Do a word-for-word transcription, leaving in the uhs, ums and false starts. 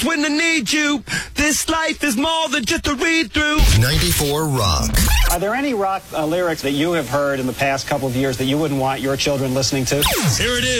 moments when I need you. This life is more than just a read-through. ninety-four Rock. Are there any rock uh, lyrics that you have heard in the past couple of years that you wouldn't want your children listening to? Here it is.